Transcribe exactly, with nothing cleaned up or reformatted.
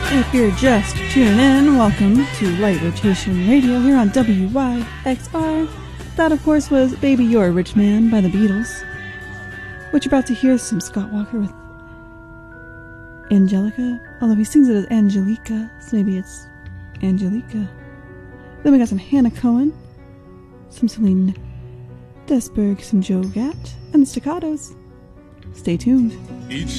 If you're just tuning in, welcome to Light Rotation Radio here on W Y X R. That, of course, was Baby You're a Rich Man by the Beatles. What you're about to hear is some Scott Walker with Angelica, although he sings it as Angelica, so maybe it's Angelica. Then we got some Hannah Cohen, some Celine Desberg, some Joe Gatt, and the Staccatos. Stay tuned. Each